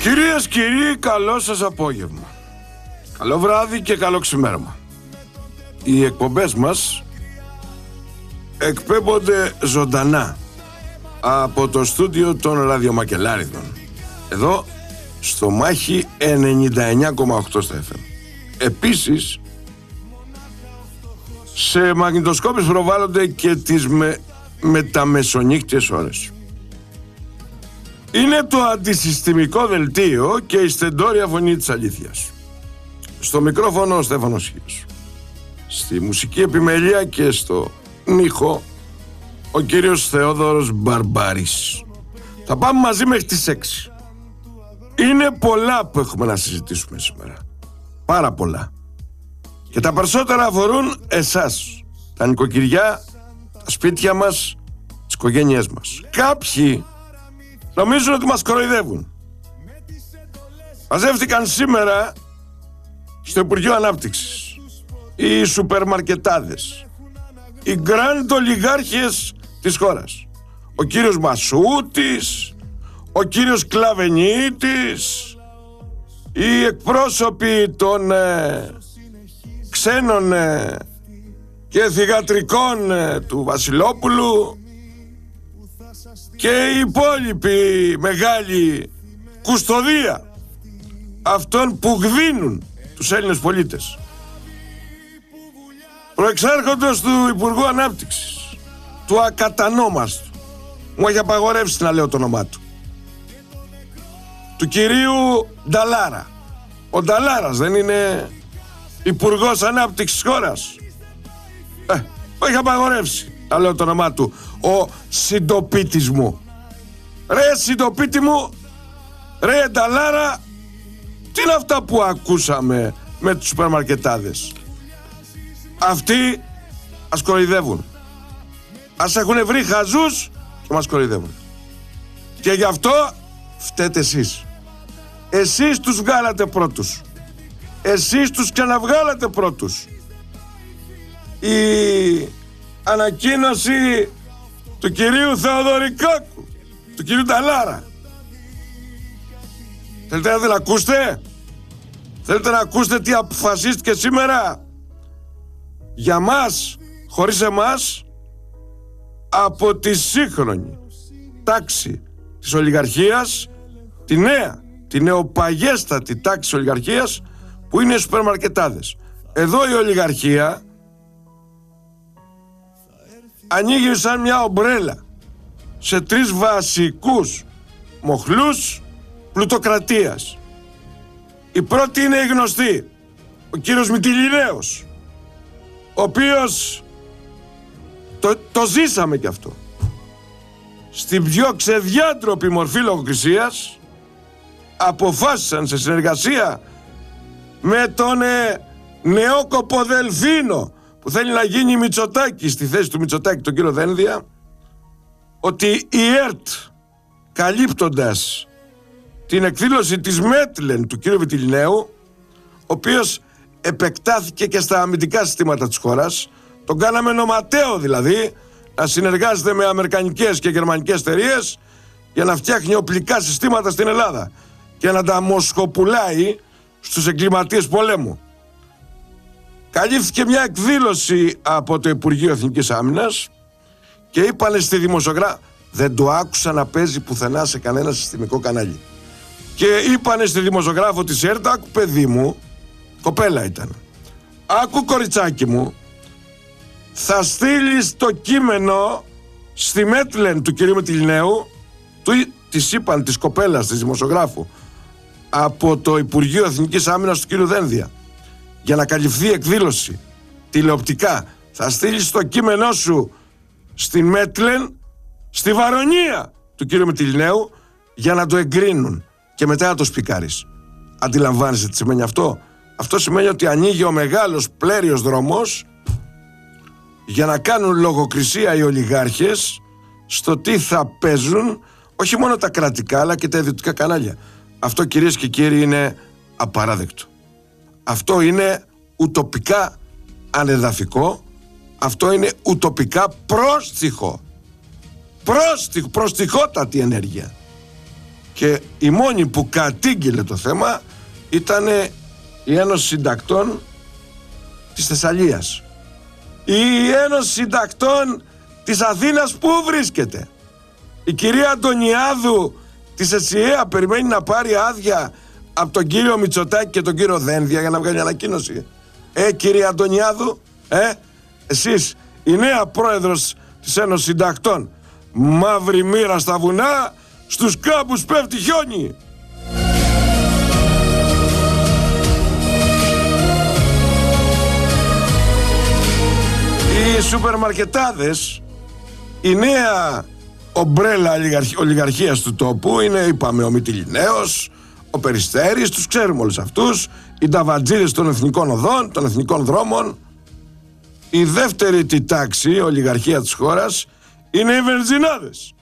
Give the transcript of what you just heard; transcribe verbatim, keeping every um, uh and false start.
Κυρίες, κύριοι, καλό σας απόγευμα. Καλό βράδυ και καλό ξημέρωμα. Οι εκπομπές μας εκπέμπονται ζωντανά από το στούντιο των ραδιομακελάριδων, εδώ στο Μάχη ενενήντα εννιά κόμμα οκτώ στα εφ εμ. Επίσης, σε μαγνητοσκόπες προβάλλονται και τις με, μεταμεσονύχτιες ώρες. Είναι το αντισυστημικό δελτίο και η στεντόρια φωνή της αλήθειας. Στο μικρόφωνο ο Στέφανος Χίος. Στη μουσική επιμελία και στο μίχο ο κύριος Θεόδωρος Μπαρμπάρης. Θα πάμε μαζί μέχρι τις έξι. Είναι πολλά που έχουμε να συζητήσουμε σήμερα. Πάρα πολλά. Και τα περισσότερα αφορούν εσάς, τα νοικοκυριά, τα σπίτια μας, τις οικογένειές μας. Κάποιοι νομίζουν ότι μας κοροϊδεύουν. Μαζεύτηκαν σήμερα στο Υπουργείο Ανάπτυξης οι σούπερμαρκετάδες, οι γκραντ ολιγάρχες της χώρας. Ο κύριος Μασούτης, ο κύριος Κλαβενίτης, οι εκπρόσωποι των ε, ξένων ε, και θυγατρικών ε, του Βασιλόπουλου και η υπόλοιπη μεγάλη κουστοδία αυτών που γδίνουν τους Έλληνες πολίτες. Προεξάρχοντος του Υπουργού Ανάπτυξης, του ακατανόμαστου, μου έχει απαγορεύσει να λέω το όνομά του, του κυρίου Νταλάρα. Ο Νταλάρας δεν είναι Υπουργός Ανάπτυξης χώρας? Ε, μου έχει απαγορεύσει να λέω το όνομά του. Ο συντοπίτης μου. Ρε συντοπίτη μου, ρε Νταλάρα, τι είναι αυτά που ακούσαμε με τους σούπερμαρκετάδες? Αυτοί μας κοροϊδεύουν. Ας έχουν βρει χαζούς και μας κοροϊδεύουν. Και γι' αυτό φταίτε εσείς. Εσείς τους βγάλατε πρώτους. Εσείς τους ξαναβγάλατε πρώτους. Η ανακοίνωση του κυρίου Θεοδωρικάκου, του κυρίου Νταλάρα, θέλετε να την ακούσετε? Θέλετε να ακούσετε τι αποφασίστηκε σήμερα για μας, χωρίς εμάς, από τη σύγχρονη τάξη της ολιγαρχίας, τη νέα, τη νεοπαγέστατη τάξη της ολιγαρχίας που είναι οι σούπερμαρκετάδες. Εδώ η ολιγαρχία ανοίγει σαν μια ομπρέλα σε τρεις βασικούς μοχλούς πλουτοκρατίας. Η πρώτη είναι η γνωστή, ο κύριος Μυτιληναίος, ο οποίος το, το ζήσαμε κι αυτό, στην πιο ξεδιάντροπη μορφή λογοκρισίας αποφάσισαν σε συνεργασία με τον ε, νεόκοπο Δελφίνο που θέλει να γίνει Μητσοτάκη στη θέση του Μητσοτάκη, τον κύριο Δένδια, ότι η ΕΡΤ, καλύπτοντας την εκδήλωση της Μέτλεν του κύριου Μυτιληναίου, ο οποίος επεκτάθηκε και στα αμυντικά συστήματα της χώρας, τον κάναμε νοματέο δηλαδή να συνεργάζεται με αμερικανικές και γερμανικές εταιρείες για να φτιάχνει οπλικά συστήματα στην Ελλάδα και να τα μοσχοπουλάει στους εγκληματίες πολέμου. Καλύφθηκε μια εκδήλωση από το Υπουργείο Εθνικής Άμυνας και είπανε στη δημοσιογράφη, δεν το άκουσα να παίζει πουθενά σε κανένα συστημικό κανάλι, και είπανε στη δημοσιογράφο της ΕΡΤ, άκου παιδί μου, κοπέλα ήταν, άκου κοριτσάκι μου, θα στείλεις το κείμενο στη Μέτλεν του κυρίου Μυτιληναίου, του, της είπαν της κοπέλας, της δημοσιογράφου, από το Υπουργείο Εθνικής Άμυνας του κύριου Δένδια, για να καλυφθεί εκδήλωση τηλεοπτικά. Θα στείλεις το κείμενό σου στην Μέτλεν, στη Βαρονία του κύριου Μυτιληναίου, για να το εγκρίνουν και μετά να το σπικάρεις. Αντιλαμβάνεσαι τι σημαίνει αυτό? Αυτό σημαίνει ότι ανοίγει ο μεγάλος πλέριος δρόμος για να κάνουν λογοκρισία οι ολιγάρχες στο τι θα παίζουν, όχι μόνο τα κρατικά αλλά και τα ιδιωτικά κανάλια. Αυτό, κυρίες και κύριοι, είναι απαράδεκτο. Αυτό είναι ουτοπικά ανεδαφικό. Αυτό είναι ουτοπικά πρόστιχο. Πρόστιχο, προστιχότατη ενέργεια. Και η μόνη που κατήγγειλε το θέμα ήταν η Ένωση Συντακτών της Θεσσαλίας. Η Ένωση Συντακτών της Αθήνας πού βρίσκεται? Η κυρία Αντωνιάδου της ΕΣΥΑ περιμένει να πάρει άδεια από τον κύριο Μητσοτάκη και τον κύριο Δένδια για να βγάλει ανακοίνωση. Ε, κυρία Αντωνιάδου, ε, εσείς η νέα πρόεδρος της Ένωσης Συντακτών. Μαύρη μοίρα στα βουνά, στους κάμπους πέφτει χιόνι. Οι σούπερ μαρκετάδες, η νέα ομπρέλα ολιγαρχίας του τόπου είναι, είπαμε, ο Μυτιληναίος, ο Περιστέρης, τους ξέρουμε όλους αυτούς, οι νταβατζίδες των εθνικών οδών, των εθνικών δρόμων. Η δεύτερη τη τάξη ολιγαρχία της χώρας είναι οι βενζινάδες.